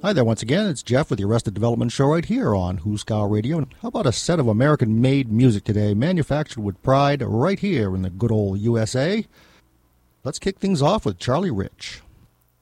Hi there once again, it's Jeff with the Arrested Development Show right here on Hooskow Radio. How about a set of American-made music today, manufactured with pride right here in the good old USA? Let's kick things off with Charlie Rich.